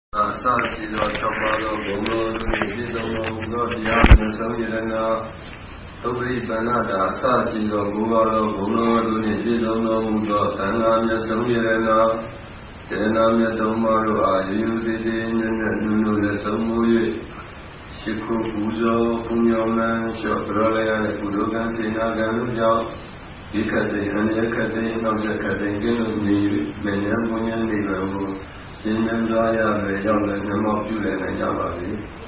သာရှိသော၆ပါးသောဘုံတော်တို့၏ပြည့်စုံသောဘုရားတရားမြတ်ဆုံးယရနာသုပရိပန္နတာအစရှိသောဘုရားတော်ဘုံတော်တို့၏ပြည့်စုံသောမူသောသံဃာမြတ်ဆုံးယရနာယရနာမြတ်တော်မှာတို့အားယူယူသေးသေးညံ့ညံ့နုနုလည်းဆုံးမူ၍ရှိခိုးပူဇော်ပူညောလန်းလျှော့ပြောလိုက်ရတဲ့ကုသိုလ်ကံစေနာကံတို့ကြောင့်ဒီခတ်တဲ့အန္တရာယ်ခတ်တဲ့နောက်ဆက်ခတ်တဲ့ကျင့်လို့နေ၍မဉ္ဇဉ်ဘုံဉ္ဇဉ်နေပါမူရှင်ဉ္ဇဉ်သွားရမယ်ရောက်လည်းမျက်မှောက်ပြုလည်းနိုင်ကြပါပြီ။